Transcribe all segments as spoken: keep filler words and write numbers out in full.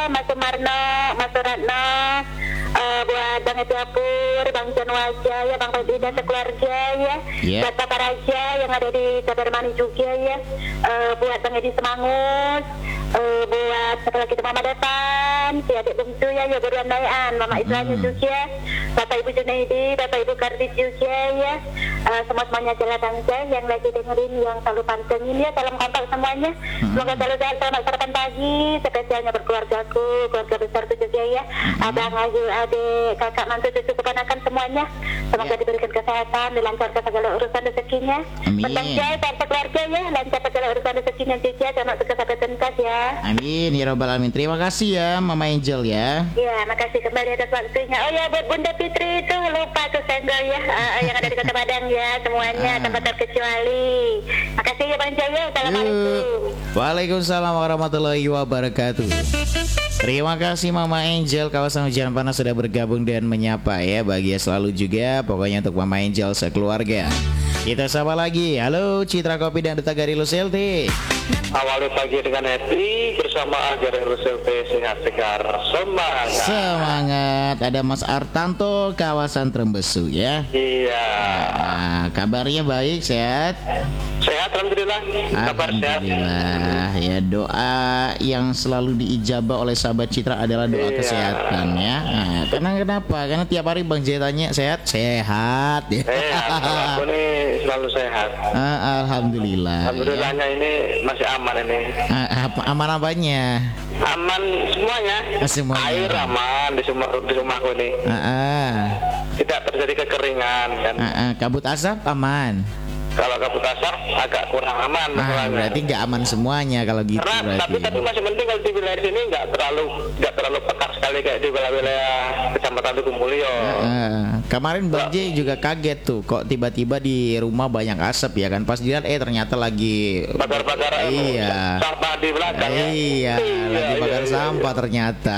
Mas Sumarno, Mas Suratno, uh, buat Bang Etiapur, Bang Janwaja, ya Bang Febri dan sekeluarga ya, yeah. Buat Papa Raja yang ada di Sadarmani juga ya, uh, buat Bang Edi Semangus, uh, buat satu lagi Mama Depan, si adik bungsu ya, ya Buruan Dayan, Mama Islanya hmm. juga, Bapak Ibu Junaidi, Bapak Ibu Kardis juga ya, uh, semua-semuanya jalan bangsa yang lagi dengerin, yang selalu pantengin ya, salam kompak semuanya, hmm. semoga selalu sehat, selamat sarapan pagi, spesialnya berkeluargaku, keluarga besarku juga ya, hmm. Abang Ayu, adik, kakak, mantu, cucu, keponakan semuanya, semoga yeah. diberikan kesehatan, dilancarkan segala urusan rezekinya, bertanggung tanpa keluarga ya, lancar segala urusan rezekinya juga, jangan sukses sampai tuntas ya. Amin, ya Rabbal Alamin. Terima kasih ya Mama Angel ya. Ya, makasih kembali atas waktunya. Oh ya, buat Bunda Fitri itu lupa tuh senggol ya, uh, yang ada di Kota Padang ya, semuanya ah. tanpa terkecuali. Makasih ya Bang Jaya. Assalamualaikum. Waalaikumsalam warahmatullahi wabarakatuh. Terima kasih Mama Angel, kawasan hujan panas sudah bergabung dan menyapa ya. Bahagia selalu juga pokoknya untuk Mama Angel sekeluarga. Kita sapa lagi. Halo Citra Kopi dan Duta Gari Luselti. Awali pagi dengan happy bersama Gari Luselti, sehat segar semangat. Semangat. Ada Mas Artanto kawasan Trembesu ya. Iya. Nah, kabarnya baik, sehat? Sehat alhamdulillah. Kabar sehat. Alhamdulillah. Ya, doa yang selalu diijabah oleh sahabat Citra adalah doa iya. kesehatan ya. Nah, karena kenapa? Karena tiap hari Bang J tanya sehat, sehat ya. Sehat. Aku nih selalu sehat. Ah, alhamdulillah. Alhamdulillahnya ya. Ini masih aman ini. Ah, apa, aman apanya? Aman semuanya. Ah, semuanya. Air aman di rumah di rumahku ini. Ah, ah. Tidak terjadi kekeringan kan. Ah, ah. Kabut asap aman. Kalau kabut asap agak kurang aman. Ah, berarti nggak aman semuanya kalau gitu. Karena, berarti. Tapi tapi masih penting kalau di wilayah sini nggak terlalu nggak terlalu pekat sekali kayak di wilayah Kecamatan Tugu Mulyo. Ah, ah. Kemarin Bang J juga kaget tuh, kok tiba-tiba di rumah banyak asap ya kan? Pas dilihat eh ternyata lagi bakar-bakaran. Iya. Sampah di belakang. Iya, iya lagi bakar iya, sampah iya. ternyata.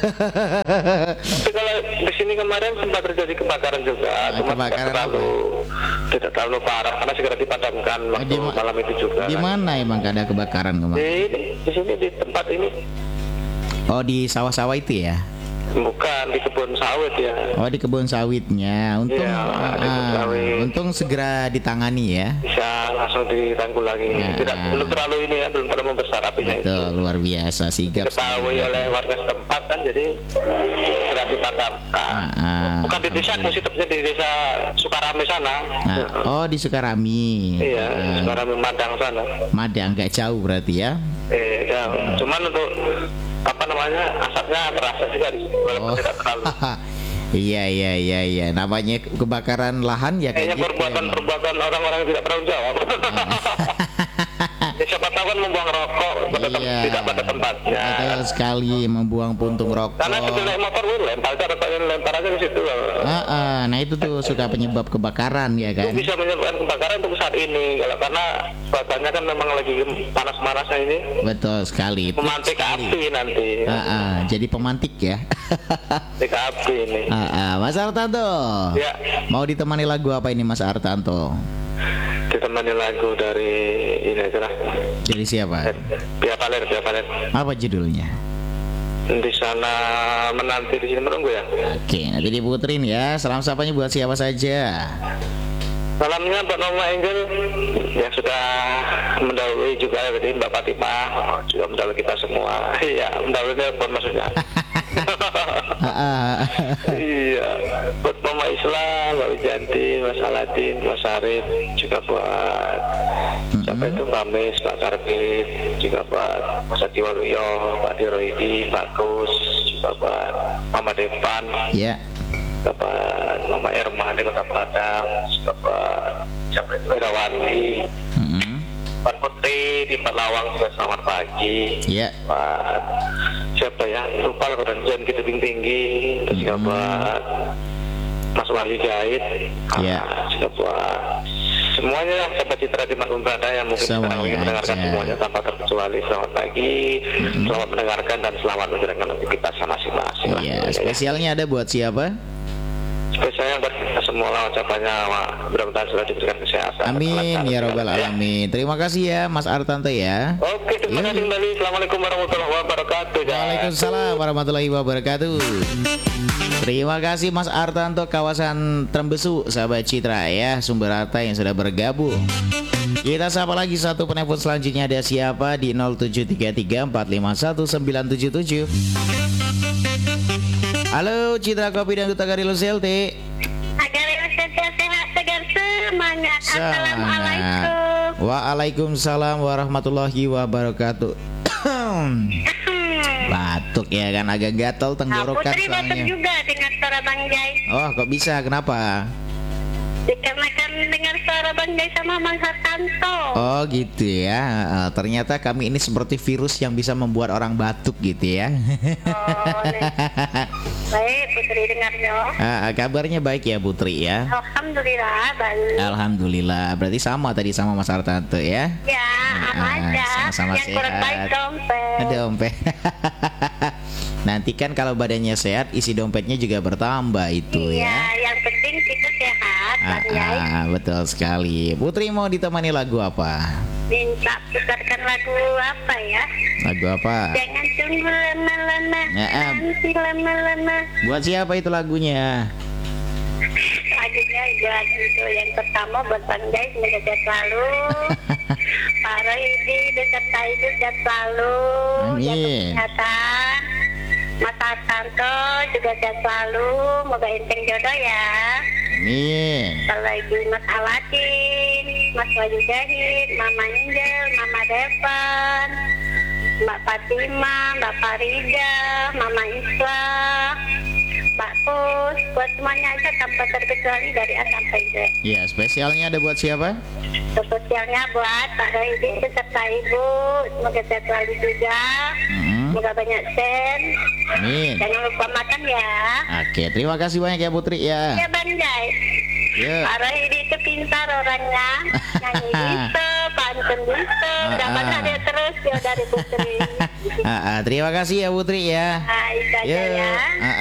Tapi kalau di sini kemarin sempat terjadi kebakaran juga, nah, cuma kebakaran tidak terlalu apa? tidak terlalu parah karena segera dipadamkan waktu di, malam itu juga. Di mana emang ada kebakaran kemarin? Di, di sini di tempat ini. Oh, di sawah-sawah itu ya? Bukan, di kebun sawit ya. Oh, di kebun sawitnya. Untung ya, uh, sawit. Untung segera ditangani ya. Bisa langsung ditanggul lagi. Nah, Tidak belum terlalu ini ya, belum terlalu membesar apinya. Betul, itu. luar biasa sigap. Diketahui oleh warga setempat kan, jadi segera dipadamkan. Uh, uh, Bukan di desa, mesti tepatnya di desa Sukarami sana. Nah, oh, di Sukarami. Iya, uh, Sukarami Madang sana. Madang nggak jauh berarti ya? Eh, jauh. Cuman untuk apa namanya asapnya terasa juga walaupun oh. tidak terlalu. Iya iya iya iya namanya kebakaran lahan ya kayak gitu. Perbuatan-perbuatan orang-orang yang tidak bertanggung jawab. Ya, siapa tahu kan membuang rokok iya. tidak pada tempatnya. Betul sekali membuang puntung rokok. Karena ketika motor lu lempar rokoknya lempar aja di situ. Ah, ah, nah itu tuh suka penyebab kebakaran ya kan. Itu bisa menyebabkan kebakaran untuk saat ini kalau karena cuacanya kan memang lagi panas-panasnya ini. Betul sekali. Memantik api nanti. Ah, ah, jadi pemantik ya. Pemantik api ini. Ah, ah. Mas Artanto. Ya. Mau ditemani lagu apa ini Mas Artanto? Ditemani lagu dari ini aja lah. Dari siapa? Pia Paler, Pia Paler. Apa judulnya? Di sana menanti, di sini menunggu ya. Oke, nanti diputerin ya. Salam sapanya buat siapa saja. Salamnya buat Mama Angel yang sudah mendahului juga, jadi Mbak Fatimah juga mendahului kita semua. Iya, mendahului telepon maksudnya. Iya, buat Mama Islam, Mbak Wijanti, Mas Aladin, Mas Arif, juga buat mm-hmm. sampai itu Mbak Mes, Pak Karbit, juga buat Mas Adi Waluyo, Pak Diroidi, Pak Kus, juga buat Mama Depan, ya, yeah. Bapak Mama Erma di Kota Padang, Bapak siapa itu Herawati, mm-hmm. Pak Putri di Pelawang juga selamat pagi, ya, yeah. Pak siapa ya lupa kalau Renjen kita tinggi, terus juga mm-hmm. Pak Mas Wahyu Jahit, ya, yeah. juga buat semuanya yang sampai Citra di Manung berada yang mungkin sekarang lagi mendengarkan aja. Semuanya tanpa terkecuali selamat pagi, mm-hmm. selamat mendengarkan dan selamat menjalankan aktivitas masing-masing. Iya, spesialnya ada buat siapa? Spesialnya buat kita semua lah ucapannya, Wak. Mudah-mudahan sudah diberikan kesehatan. Amin ya robbal alamin. Terima kasih ya Mas Artanto ya. Oke, terima kasih kembali. Assalamualaikum warahmatullahi wabarakatuh. Jan. Waalaikumsalam warahmatullahi wabarakatuh. Terima kasih Mas Artanto, kawasan Trembesu, sahabat Citra ya, Sumber Harta yang sudah bergabung. Kita sapa lagi satu penelpon selanjutnya, ada siapa di nol tujuh tiga tiga empat lima satu sembilan tujuh tujuh. Halo Citra Kopi dan Duta Garilu C L T. Garilu C L T sehat segar semangat. Assalamualaikum. Waalaikumsalam warahmatullahi wabarakatuh. Batuk ya kan, agak gatal tenggorokan Putri batuk soalnya. juga dengar suara Bang Jai. Oh kok bisa, kenapa? Dikarenakan dengar suara Bang Jai sama Mang Hartanto. Oh gitu ya. Uh, ternyata kami ini seperti virus yang bisa membuat orang batuk gitu ya. Oh, baik Putri dengarnya. uh, kabarnya baik ya Putri ya. Alhamdulillah baik. Alhamdulillah. Berarti sama tadi sama Mas Artanto ya. Ya, uh, aja. Sama-sama Yang kurang sehat. baik dompet. Ada dompet. Nanti kan kalau badannya sehat, isi dompetnya juga bertambah itu Iya, ya. yang penting kita sehat, Bang Jai. Ah, ah, betul sekali. Putri mau ditemani lagu apa? Minta putarkan lagu apa ya? Lagu apa? Jangan tunggu lama-lama, Ya, ah. nanti lama-lama. Buat siapa itu lagunya? Lagunya buat itu yang pertama buat Bang Jai, semoga sehat selalu. Para ini beserta ibu sehat selalu. Amin. Jaga kesehatan. Mas Hartanto juga sehat selalu. Moga enteng jodoh ya. Amin. Kalau ibu Mas Alatin, Mas Wahyu Jahid, Mama Angel, Mama Devan, Mbak Fatima, Mbak Farida, Mama Isla, Mbak Pus, buat semuanya aja tanpa terkecuali dari A sampai Z. Ya, spesialnya ada buat siapa? Sosialnya buat Pak Raidi beserta Ibu, semoga sehat selalu juga, Hmm. semoga banyak sen, Amin. jangan lupa makan ya. Oke, terima kasih banyak ya Putri ya. Ya Bang Jai, Ya. Pak Raidi itu pintar orangnya, nyanyi bisa, pantun bisa, dapat Ah. hadiah terus ya dari Putri. Ah, ah, terima kasih ya Putri ya. Nah, itu aja Ya. ya. Ah,